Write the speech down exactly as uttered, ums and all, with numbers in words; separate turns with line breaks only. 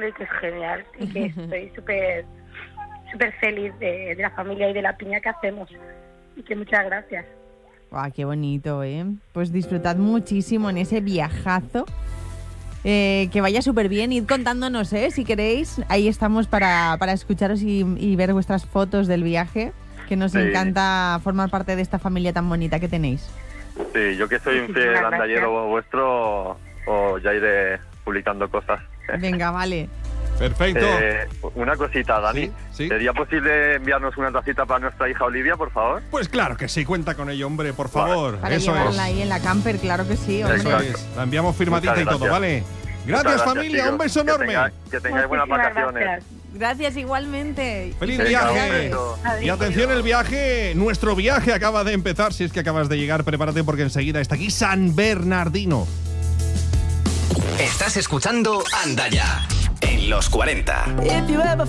y que es genial y que estoy súper súper feliz de, de la familia y de la piña que hacemos y que muchas gracias.
¡Guau, qué bonito, eh! Pues disfrutad muchísimo en ese viajazo. Eh, que vaya súper bien. Id contándonos, ¿eh? Si queréis. Ahí estamos para, para escucharos y, y ver vuestras fotos del viaje. Que nos
Sí.
encanta formar parte de esta familia tan bonita que tenéis.
Sí, yo que soy un fiel
Muchísimas
andallero vuestro, o ya iré publicando cosas.
Venga, vale.
Perfecto.
Eh, una cosita, Dani.
Sí, sí.
¿Sería posible enviarnos una tacita para nuestra hija Olivia, por favor?
Pues claro que sí, cuenta con ello, hombre, por favor.
Para
Eso
llevarla
es.
ahí en la camper, claro que sí, hombre.
Eso es. La enviamos firmadita
Muchas
y todo,
gracias.
¿vale?
Muchas
Gracias, familia,
chicos.
un beso
Que
enorme.
tenga- que tengáis buenas
Muchísimas
vacaciones.
gracias.
Gracias igualmente.
Feliz
Venga,
viaje.
un beso.
Y atención, el viaje, nuestro viaje acaba de empezar. Si es que acabas de llegar, prepárate porque enseguida está aquí San Bernardino.
Estás escuchando Anda Ya en los cuarenta.